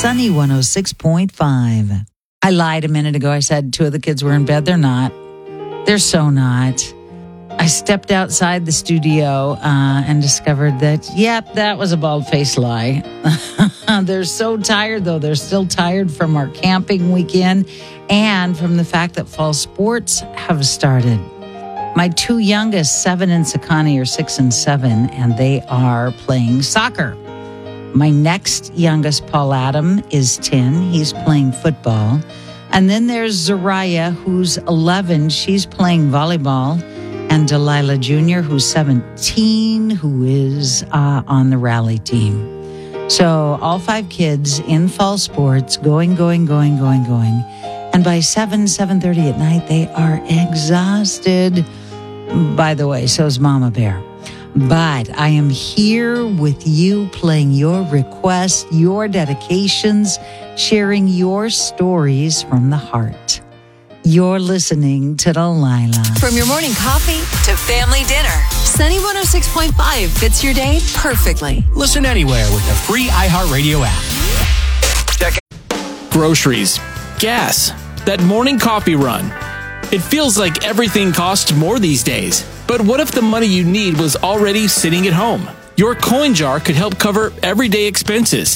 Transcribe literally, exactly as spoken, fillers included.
Sunny one oh six point five. I lied a minute ago. I said two of the kids were in bed. They're not. They're so not. I stepped outside the studio uh, and discovered that, yep, that was a bald-faced lie. They're so tired, though. They're still tired from our camping weekend and from the fact that fall sports have started. My two youngest, seven and Sakani, are six and seven, and they are playing soccer. My next youngest, Paul Adam, is ten. He's playing football. And then there's Zariah, who's eleven. She's playing volleyball. And Delilah Junior, who's seventeen, who is uh, on the rally team. So all five kids in fall sports, going, going, going, going, going. And by seven, seven thirty at night, they are exhausted. By the way, so's Mama Bear. But I am here with you, playing your requests, your dedications, sharing your stories from the heart. You're listening to Delilah. From your morning coffee to family dinner, Sunny one oh six point five fits your day perfectly. Listen anywhere with the free iHeartRadio app. Check it. Groceries, gas, that morning coffee run. It feels like everything costs more these days. But what if the money you need was already sitting at home? Your coin jar could help cover everyday expenses.